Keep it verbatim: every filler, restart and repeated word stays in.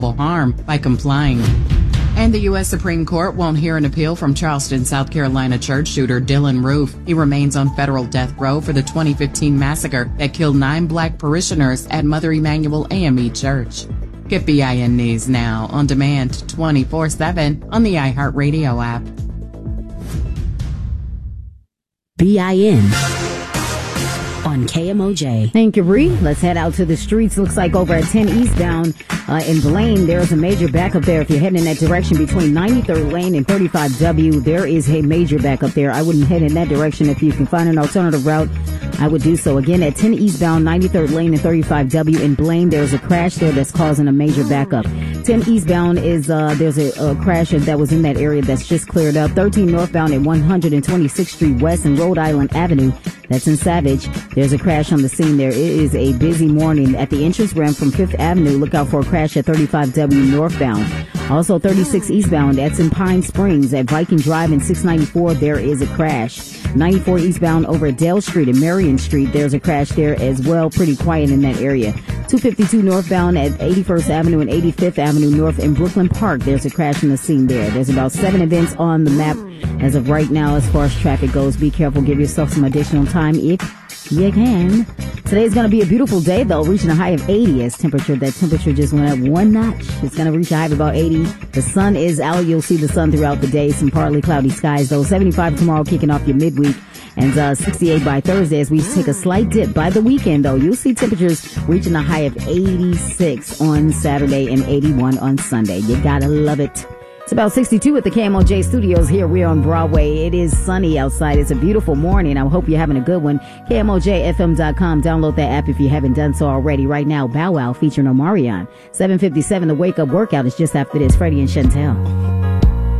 harm by complying. And the U S Supreme Court won't hear an appeal from Charleston, South Carolina church shooter Dylan Roof. He remains on federal death row for the twenty fifteen massacre that killed nine black parishioners at Mother Emanuel A M E Church. Get B I N News now on demand twenty-four seven on the iHeartRadio app. B I N on K M O J. Thank you, Bree. Let's head out to the streets. Looks like over at ten eastbound uh, in Blaine, there's a major backup there. If you're heading in that direction between ninety-third Lane and thirty-five W, there is a major backup there. I wouldn't head in that direction. If you can find an alternative route, I would do so. Again, at ten eastbound, ninety-third Lane and thirty-five W in Blaine, there's a crash there that's causing a major backup. ten eastbound is, uh, there's a, a crash that was in that area that's just cleared up. thirteen northbound at one hundred twenty-sixth Street West and Rhode Island Avenue, that's in Savage. There's a crash on the scene there. It is a busy morning. At the entrance ramp from Fifth Avenue, look out for a crash at thirty-five W northbound. Also thirty-six eastbound, that's in Pine Springs. At Viking Drive and six ninety-four, there is a crash. ninety-four eastbound over at Dale Street and Marion Street, there's a crash there as well. Pretty quiet in that area. two fifty-two northbound at eighty-first Avenue and eighty-fifth Avenue North in Brooklyn Park, there's a crash in the scene there. There's about seven events on the map as of right now as far as traffic goes. Be careful. Give yourself some additional time if you can. Today's going to be a beautiful day, though, reaching a high of eighty as temperature. That temperature just went up one notch. It's going to reach a high of about eighty. The sun is out. You'll see the sun throughout the day. Some partly cloudy skies, though. seventy-five tomorrow, kicking off your midweek. And uh, sixty-eight by Thursday as we take a slight dip. By the weekend, though, you'll see temperatures reaching a high of eighty-six on Saturday and eighty-one on Sunday. You gotta love it. It's about sixty-two at the K M O J studios here. We're on Broadway. It is sunny outside. It's a beautiful morning. I hope you're having a good one. K M O J F M dot com. Download that app if you haven't done so already. Right now, Bow Wow featuring Omarion. seven fifty-seven, the Wake Up Workout is just after this. Freddie and Chantel.